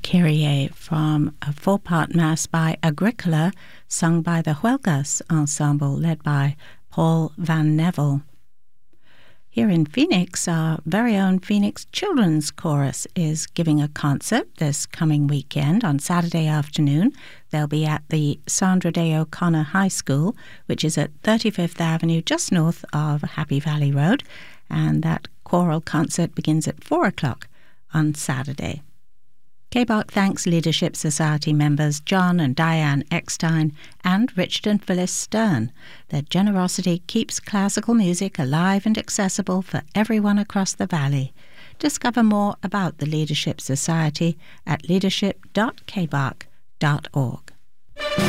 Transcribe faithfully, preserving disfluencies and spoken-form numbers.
Kyrie from a four-part mass by Agricola, sung by the Huelgas Ensemble, led by Paul Van Neville. Here in Phoenix, our very own Phoenix Children's Chorus is giving a concert this coming weekend on Saturday afternoon. They'll be at the Sandra Day O'Connor High School, which is at thirty-fifth Avenue, just north of Happy Valley Road, and that choral concert begins at four o'clock on Saturday. K B A R C thanks Leadership Society members John and Diane Eckstein and Richard and Phyllis Stern. Their generosity keeps classical music alive and accessible for everyone across the valley. Discover more about the Leadership Society at leadership dot k b a r c dot org.